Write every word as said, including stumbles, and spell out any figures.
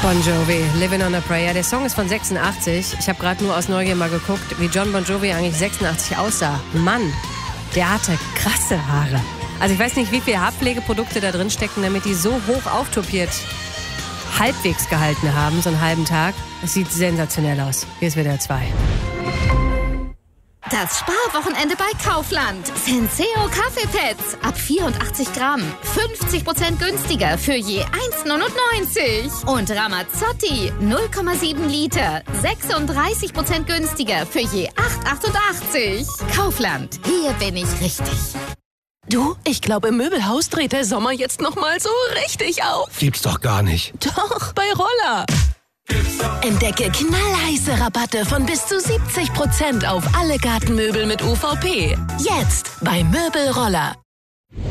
Bon Jovi, Living on a Prayer. Der Song ist von sechsundachtzig. Ich habe gerade nur aus Neugier mal geguckt, wie John Bon Jovi eigentlich sechsundachtzig aussah. Mann, der hatte krasse Haare. Also ich weiß nicht, wie viele Haarpflegeprodukte da drin stecken, damit die so hoch auftopiert halbwegs gehalten haben, so einen halben Tag. Es sieht sensationell aus. Hier ist wieder zwei. Das Sparwochenende bei Kaufland. Senseo Kaffeepads ab vierundachtzig Gramm. fünfzig Prozent günstiger für je eins neunundneunzig. Und Ramazzotti null Komma sieben Liter. sechsunddreißig Prozent günstiger für je acht achtundachtzig. Kaufland. Hier bin ich richtig. Du, ich glaube, im Möbelhaus dreht der Sommer jetzt noch mal so richtig auf. Gibt's doch gar nicht. Doch, bei Roller. Entdecke knallheiße Rabatte von bis zu siebzig Prozent auf alle Gartenmöbel mit U V P. Jetzt bei Möbelroller.